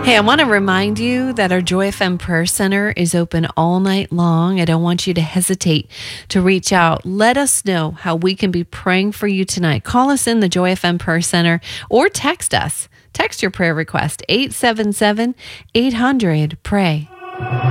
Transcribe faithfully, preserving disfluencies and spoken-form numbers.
Hey, I want to remind you that our Joy F M Prayer Center is open all night long. I don't want you to hesitate to reach out. Let us know how we can be praying for you tonight. Call us in the Joy F M Prayer Center or text us. Text your prayer request, eight seven seven, eight hundred, pray.